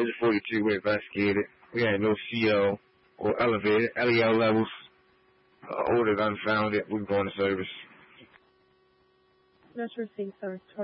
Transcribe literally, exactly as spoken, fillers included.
Engine forty-two were investigated. We had no C O or elevated L E L levels. Uh, ordered unfounded. We're going to service. Not received, sir.